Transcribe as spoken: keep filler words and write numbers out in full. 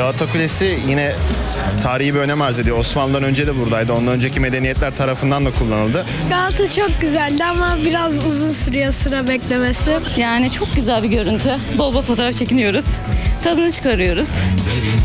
Galata Kulesi yine tarihi bir önem arz ediyor. Osmanlı'dan önce de buradaydı. Ondan önceki medeniyetler tarafından da kullanıldı. Galata çok güzeldi ama biraz uzun sürüyor sıra beklemesi. Yani çok güzel bir görüntü. Bol bol fotoğraf çekiniyoruz. Tadını çıkarıyoruz.